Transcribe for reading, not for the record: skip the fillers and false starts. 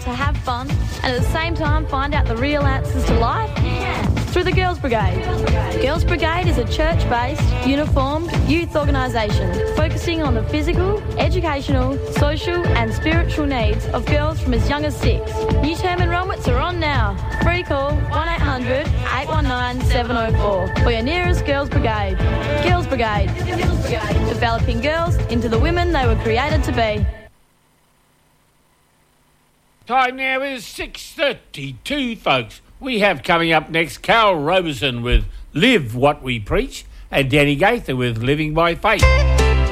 to have fun and at the same time find out the real answers to life? Yeah. Through the Girls Brigade. Girls Brigade is a church-based, uniformed youth organisation focusing on the physical, educational, social and spiritual needs of girls from as young as 6. New term enrolments are on now. Free call 1800 819 704 for your nearest Girls Brigade. Girls Brigade. Developing girls into the women they were created to be. Time now is 6:32, folks. We have coming up next Carol Roberson with Live What We Preach and Danny Gaither with Living by Faith.